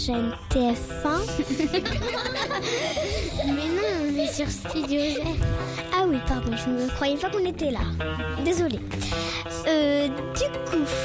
Chaîne TF1. Mais non, on est sur Studio Z. Ah oui, pardon, je ne croyais pas qu'on était là. Désolée. Du coup,